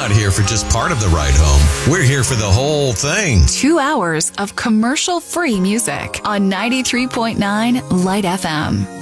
not here for just part of the ride home. We're here for the whole thing. 2 hours of commercial-free music on 93.9 Light FM.